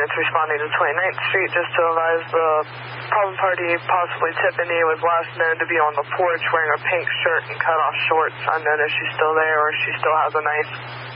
units responding to 29th Street just to advise the problem party, possibly Tiffany, was last known to be on the porch wearing a pink shirt and cut-off shorts. Unknown if she's still there or if she still has a knife.